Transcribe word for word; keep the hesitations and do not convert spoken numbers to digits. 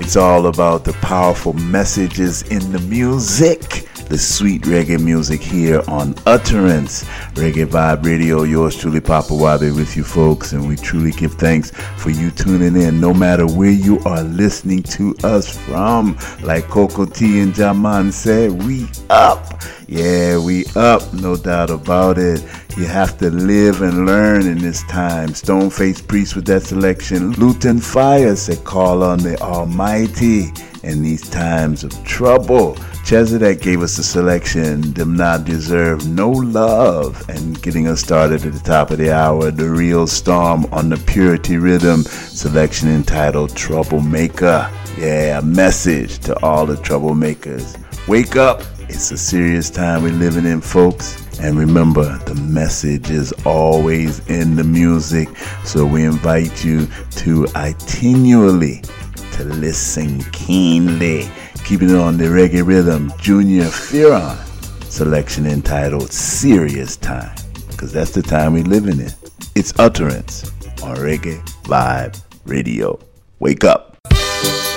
It's all about the powerful messages in the music. The sweet reggae music here on Utterance, Reggae Vibe Radio. Yours truly, Papa Wabe, with you folks, and we truly give thanks for you tuning in, no matter where you are listening to us from. Like Coco T and Jaman said, we up. Yeah, we up, no doubt about it. You have to live and learn in this time. Stoneface Priest with that selection. Luton Fire said, call on the Almighty in these times of trouble. Chesedek gave us a selection, Them Not Deserve No Love, and getting us started at the top of the hour, The Real Storm on the Purity Rhythm selection entitled Troublemaker. Yeah, a message to all the troublemakers. Wake up. It's a serious time we're living in, folks. And remember, the message is always in the music. So we invite you to itinually to listen keenly. Keeping it on the reggae rhythm, Junior Fearon selection entitled Serious Time, because that's the time we're living in. It's Utterance on Reggae Vibe Radio. Wake up.